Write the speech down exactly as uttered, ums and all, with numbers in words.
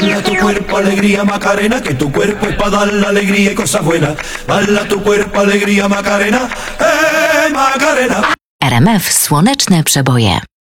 Bala tu cuerpo, alegría, Macarena, que tu cuerpo es para dar la alegría y cosas buenas. Bala tu cuerpo, alegría, Macarena, eh, Macarena. R M F Słoneczne Przeboje.